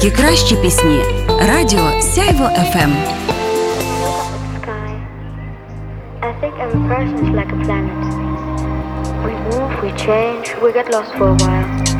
Тільки кращі пісні. Радіо Сяйво FM. I think every person is like a planet. We move, we change, we get lost for a while.